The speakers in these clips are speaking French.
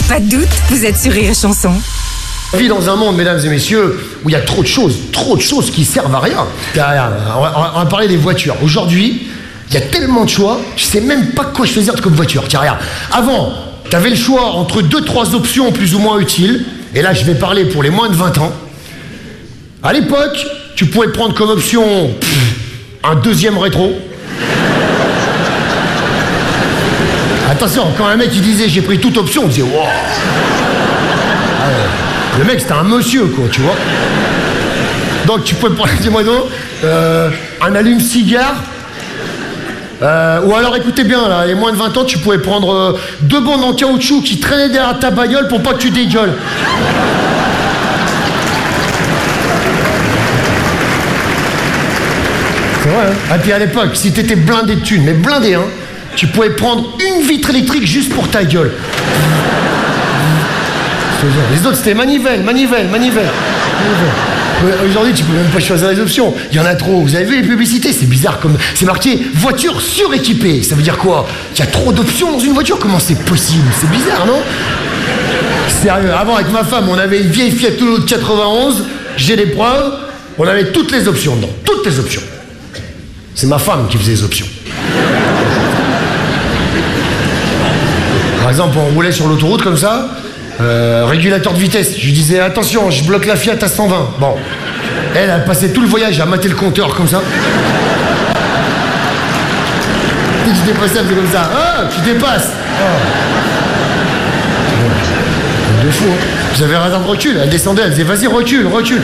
Pas de doute, vous êtes sur Rire et Chanson. On vit dans un monde, mesdames et messieurs, où il y a trop de choses qui servent à rien. On va parler des voitures. Aujourd'hui, il y a tellement de choix, je sais même pas quoi choisir comme voiture. Tiens, regarde. Avant, tu avais le choix entre 2-3 options plus ou moins utiles. Et là, je vais parler pour les moins de 20 ans. À l'époque, tu pouvais prendre comme option un deuxième rétro. Attention, quand un mec il disait j'ai pris toute option, on disait wow. Le mec c'était un monsieur quoi, tu vois. Donc tu pouvais prendre, dis-moi donc, un allume-cigare. Ou alors écoutez bien, là, les moins de 20 ans, tu pouvais prendre 2 bandes en caoutchouc qui traînaient derrière ta bagnole pour pas que tu dégueules. C'est vrai, hein. Et puis à l'époque, si t'étais blindé de thunes, mais blindé, hein, tu pouvais prendre une vitre électrique juste pour ta gueule. Les autres, c'était manivelle. Aujourd'hui, tu peux même pas choisir les options. Il y en a trop. Vous avez vu les publicités? C'est bizarre comme... C'est marqué « voiture suréquipée ». Ça veut dire quoi? Il y a trop d'options dans une voiture? Comment c'est possible? C'est bizarre, non? Sérieux, avant, avec ma femme, on avait une vieille Fiat Uno de 91. J'ai des preuves. On avait toutes les options dedans. Toutes les options. C'est ma femme qui faisait les options. Par exemple, on roulait sur l'autoroute comme ça, régulateur de vitesse. Je lui disais attention, je bloque la Fiat à 120. Bon, elle a passé tout le voyage à mater le compteur comme ça. Dès que je dépassais, elle faisait comme ça. Ah, tu dépasses. Deux fois. J'avais un radar de recul. Elle descendait, elle disait vas-y recule. Vas-y recule.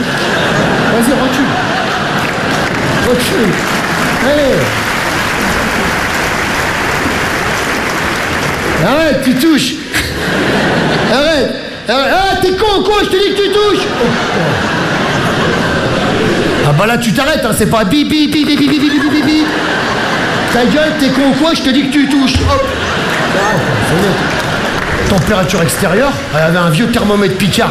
Allez. Arrête, tu touches. Arrête. Ah, t'es con, quoi, je te dis que tu touches. Ah bah là, tu t'arrêtes, hein, c'est pas bip, bip, bip, bip, bip, bip, bip, bip, bip. Ta gueule, t'es con, quoi, je te dis que tu touches. Hop. Température extérieure, elle avait un vieux thermomètre Picard.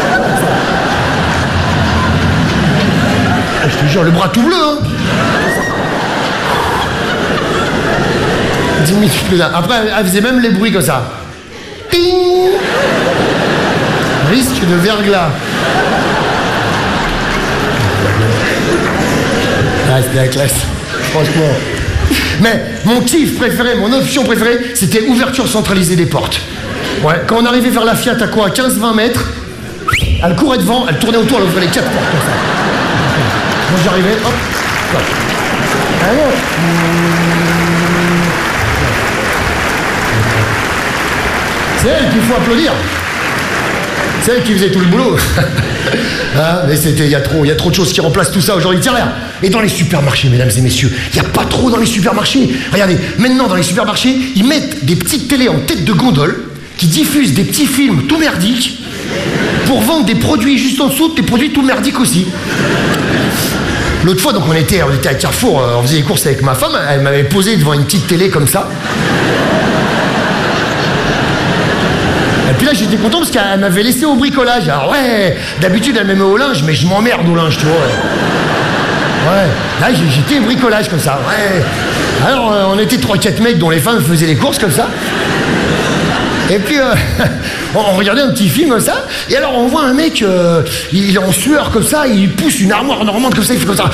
Je te jure, le bras tout bleu, hein. 10 minutes plus tard. Après, elle faisait même les bruits comme ça. Ting. Risque de verglas. Ah, c'était la classe. Franchement. Mais mon kiff préféré, mon option préférée, c'était ouverture centralisée des portes. Ouais, quand on arrivait vers la Fiat à quoi, 15-20 mètres, elle courait devant, elle tournait autour, elle ouvrait les 4 portes comme ça. Moi j'arrivais, hop. Alors, c'est elle qu'il faut applaudir. C'est elle qui faisait tout le boulot. Hein, mais c'était, il y a trop de choses qui remplacent tout ça aujourd'hui. Tiens, regarde. Et dans les supermarchés, mesdames et messieurs, il n'y a pas trop dans les supermarchés. Regardez, maintenant dans les supermarchés, ils mettent des petites télés en tête de gondole qui diffusent des petits films tout merdiques pour vendre des produits juste en dessous, des produits tout merdiques aussi. L'autre fois, donc on était à Carrefour, on faisait les courses avec ma femme, elle m'avait posé devant une petite télé comme ça. Et puis là, j'étais content parce qu'elle m'avait laissé au bricolage. Alors ouais, d'habitude, elle me met au linge, mais je m'emmerde au linge, tu vois. Ouais, là, j'étais au bricolage comme ça, ouais. Alors, on était 3-4 mecs dont les femmes faisaient les courses comme ça. Et puis, on regardait un petit film comme ça, et alors on voit un mec, il est en sueur comme ça, il pousse une armoire normande comme ça, il fait comme ça.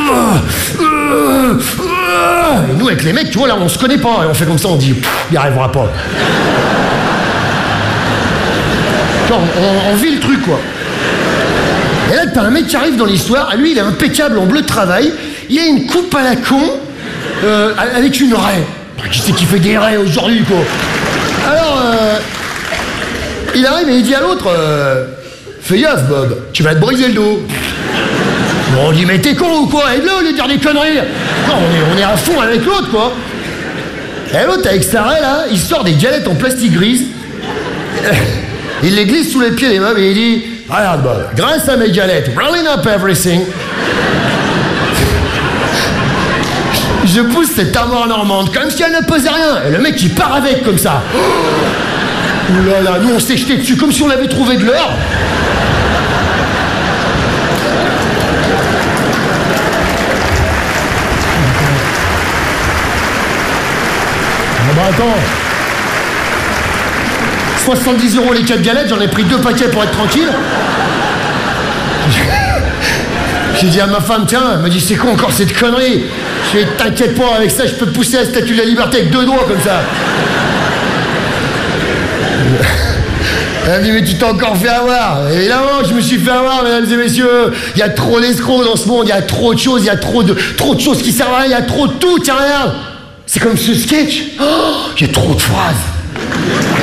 Et nous, avec les mecs, tu vois, là, on se connaît pas, et on fait comme ça, on dit, il n'y arrivera pas. Genre, on vit le truc, quoi. Et là, t'as un mec qui arrive dans l'histoire, lui, il est impeccable en bleu de travail, il a une coupe à la con, avec une raie. Qui c'est qui fait des raies aujourd'hui, quoi? Alors, il arrive et il dit à l'autre, fais gaffe, Bob, tu vas te briser le dos. Bon, on dit, mais t'es con ou quoi? Aide-le au lieu de dire des conneries. Non, on est à fond avec l'autre, quoi. Et l'autre, avec sa raie, là, il sort des galettes en plastique grise. Il les glisse sous les pieds des meubles et il dit, regarde, Bob, grâce à mes galettes, rolling up everything, je pousse cette armoire normande comme si elle ne pesait rien. Et le mec, il part avec comme ça. Ouh là là, nous on s'est jeté dessus comme si on avait trouvé de l'or. Ah bah attends. 70 € les 4 galettes, j'en ai pris 2 paquets pour être tranquille. J'ai dit à ma femme, tiens, elle m'a dit, c'est quoi encore cette connerie? Je dis, t'inquiète pas, avec ça, je peux pousser la statue de la liberté avec 2 doigts comme ça. Elle me dit, mais tu t'es encore fait avoir. Évidemment, je me suis fait avoir, mesdames et messieurs. Il y a trop d'escrocs dans ce monde, il y a trop de choses, il y a trop de choses qui servent à rien, il y a trop de tout, tiens, regarde. C'est comme ce sketch. Oh, il y a trop de phrases.